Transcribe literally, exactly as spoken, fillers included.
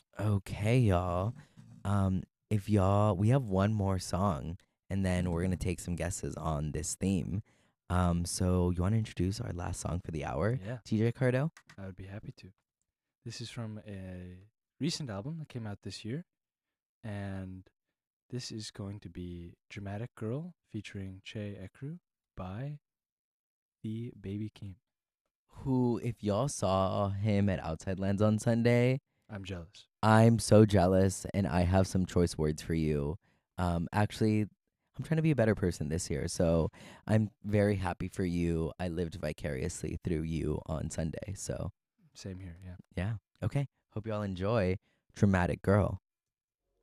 Okay, y'all. Um, if y'all, we have one more song, and then we're gonna take some guesses on this theme. Um, so you want to introduce our last song for the hour, Yeah, T J Cardo? I would be happy to. This is from a recent album that came out this year, and this is going to be Dramatic Girl featuring Che Ekru by the Baby Keem. Who, if y'all saw him at Outside Lands on Sunday, I'm jealous. I'm so jealous, and I have some choice words for you. Um, actually, I'm trying to be a better person this year, so I'm very happy for you. I lived vicariously through you on Sunday, so Same here, yeah. yeah. Okay. Hope y'all enjoy Dramatic Girl.